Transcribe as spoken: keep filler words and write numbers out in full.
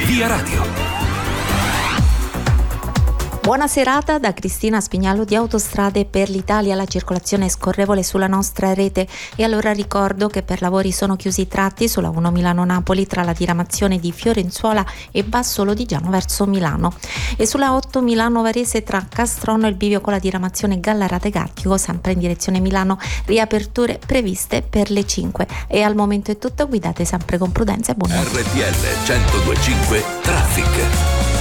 Via Radio. Buona serata da Cristina Spignalo di Autostrade per l'Italia. La circolazione è scorrevole sulla nostra rete e allora ricordo che per lavori sono chiusi i tratti sulla uno Milano-Napoli tra la diramazione di Fiorenzuola e Basso Lodigiano verso Milano e sulla otto Milano-Varese tra Castronno e il bivio con la diramazione Gallarate-Gattico sempre in direzione Milano, riaperture previste per le cinque. E al momento è tutto, guidate sempre con prudenza e buon R T L centodue e cinque Traffic.